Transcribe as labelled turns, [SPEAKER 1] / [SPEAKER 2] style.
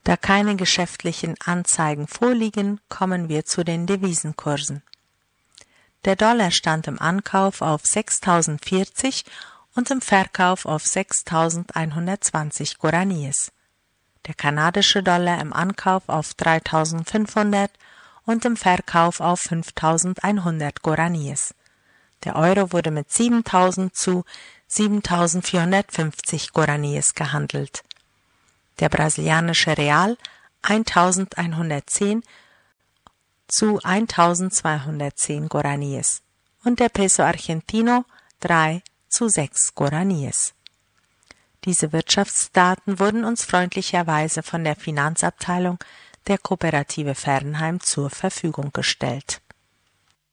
[SPEAKER 1] Da keine geschäftlichen Anzeigen vorliegen, kommen wir zu den Devisenkursen. Der Dollar stand im Ankauf auf 6.040 und im Verkauf auf 6.120 Guaraníes. Der kanadische Dollar im Ankauf auf 3.500 und im Verkauf auf 5.100 Guaraníes. Der Euro wurde mit 7.000 zu 7.450 Guaraníes gehandelt. Der brasilianische Real 1.110 zu 1.210 Guaraníes und der Peso Argentino 3 zu 6 Guaraníes. Diese Wirtschaftsdaten wurden uns freundlicherweise von der Finanzabteilung der Kooperative Fernheim zur Verfügung gestellt.